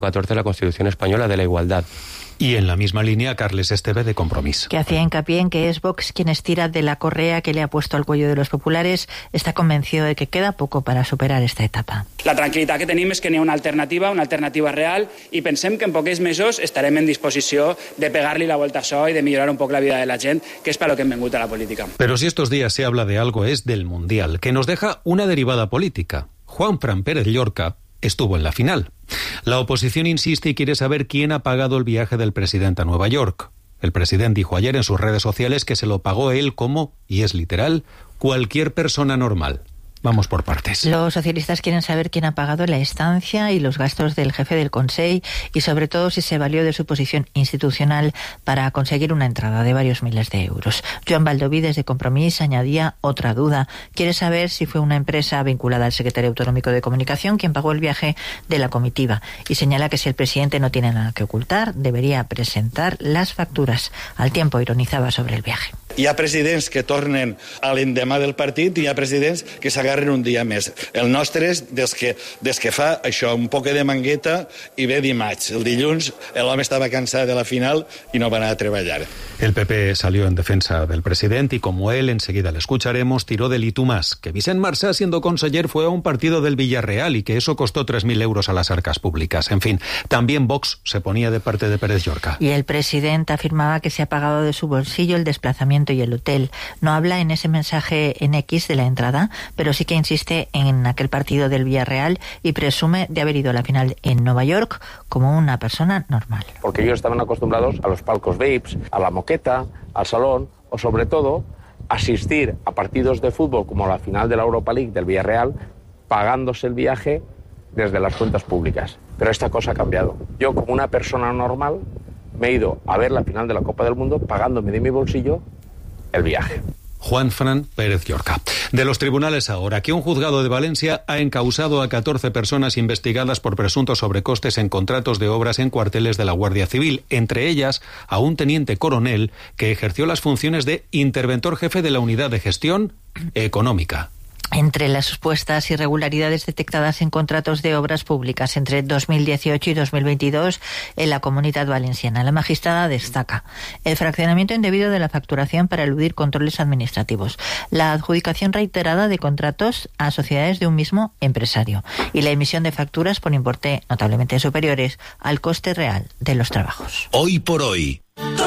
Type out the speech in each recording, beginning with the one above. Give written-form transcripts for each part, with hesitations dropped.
14 de la Constitución española de la igualdad. Y en la misma línea, Carles Esteve, de Compromís. Que hacía hincapié en que es Vox quien estira de la correa que le ha puesto al cuello de los populares. Está convencido de que queda poco para superar esta etapa. La tranquil·litat que tenim és que n'hi ha una alternativa real, i pensem que en pocs mesos estarem en disposició de pegar-li la vuelta a això i de millorar un poc la vida de la gent, que és per lo que hem vengut a la política. Pero si estos días se habla de algo, es del Mundial, que nos deja una derivada política. Juanfran Pérez Llorca estuvo en la final. La oposición insiste y quiere saber quién ha pagado el viaje del presidente a Nueva York. El presidente dijo ayer en sus redes sociales que se lo pagó él como, y es literal, cualquier persona normal. Vamos por partes. Los socialistas quieren saber quién ha pagado la estancia y los gastos del jefe del Consell y sobre todo si se valió de su posición institucional para conseguir una entrada de varios miles de euros. Joan Baldoví, desde Compromís, añadía otra duda. Quiere saber si fue una empresa vinculada al secretario autonómico de Comunicación quien pagó el viaje de la comitiva y señala que si el presidente no tiene nada que ocultar, debería presentar las facturas. Al tiempo ironizaba sobre el viaje. Hi ha presidents que tornen a l'endemà del partit i hi ha presidents que s'agarren un dia més. El nostre és des que fa això, un poc de mangueta i ve dimarts. El dilluns l'home estava cansat de la final i no va anar a treballar. El PP salió en defensa del presidente y como él, enseguida le escucharemos, tiró del y tú más, que Vicent Marsá, siendo conseller, fue a un partido del Villarreal y que eso costó 3.000 euros a las arcas públicas. En fin, también Vox se ponía de parte de Pérez Llorca. Y el presidente afirmaba que se ha pagado de su bolsillo el desplazamiento y el hotel. No habla en ese mensaje en X de la entrada, pero sí que insiste en aquel partido del Villarreal y presume de haber ido a la final en Nueva York como una persona normal. Porque ellos estaban acostumbrados a los palcos VIPs, a la moqueta, al salón o sobre todo asistir a partidos de fútbol como la final de la Europa League del Villarreal pagándose el viaje desde las cuentas públicas. Pero esta cosa ha cambiado. Yo como una persona normal me he ido a ver la final de la Copa del Mundo pagándome de mi bolsillo el viaje. Juanfran Pérez Llorca. De los tribunales ahora, que un juzgado de Valencia ha encausado a 14 personas investigadas por presuntos sobrecostes en contratos de obras en cuarteles de la Guardia Civil, entre ellas a un teniente coronel que ejerció las funciones de interventor jefe de la unidad de gestión económica. Entre las supuestas irregularidades detectadas en contratos de obras públicas entre 2018 y 2022 en la Comunitat Valenciana, la magistrada destaca el fraccionamiento indebido de la facturación para eludir controles administrativos, la adjudicación reiterada de contratos a sociedades de un mismo empresario y la emisión de facturas por importe notablemente superiores al coste real de los trabajos. Hoy por hoy.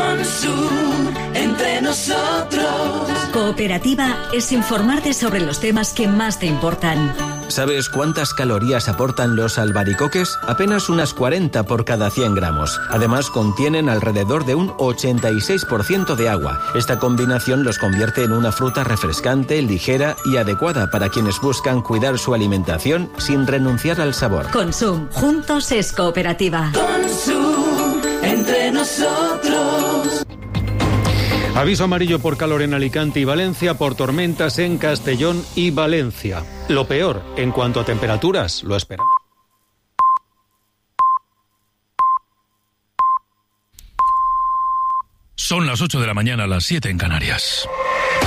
Consum, entre nosotros. Cooperativa es informarte sobre los temas que más te importan. ¿Sabes cuántas calorías aportan los albaricoques? Apenas unas 40 por cada 100 gramos. Además, contienen alrededor de un 86% de agua. Esta combinación los convierte en una fruta refrescante, ligera y adecuada para quienes buscan cuidar su alimentación sin renunciar al sabor. Consum, juntos es cooperativa. Consum, entre nosotros. Aviso amarillo por calor en Alicante y Valencia, por tormentas en Castellón y Valencia. Lo peor, en cuanto a temperaturas, lo esperamos. Son las 8 de la mañana, las 7 en Canarias.